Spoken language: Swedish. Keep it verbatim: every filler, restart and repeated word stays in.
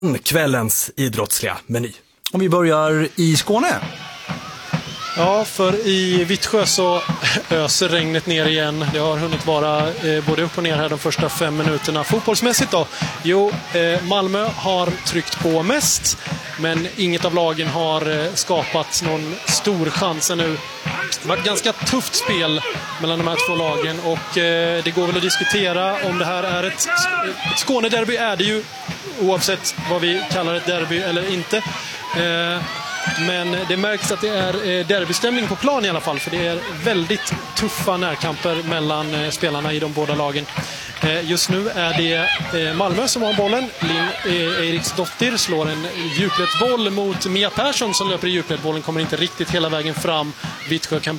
kvällens idrottsliga meny. Om vi börjar i Skåne. Ja, för i Vittsjö så öser regnet ner igen. Det har hunnit vara eh, både upp och ner här de första fem minuterna. Fotbollsmässigt då? Jo, eh, Malmö har tryckt på mest, men inget av lagen har eh, skapat någon stor chans ännu. Det var ett ganska tufft spel mellan de här två lagen och eh, det går väl att diskutera om det här är ett, ett Skånederby. Är det ju, oavsett vad vi kallar ett derby eller inte. Eh, Men det märks att det är derbystämning på plan i alla fall, för det är väldigt tuffa närkamper mellan spelarna i de båda lagen. Just nu är det Malmö som har bollen. Linn Eriksdottir slår en djupledsboll mot Mia Persson som löper i djupledsbollen, kommer inte riktigt hela vägen fram. Vittsjö kan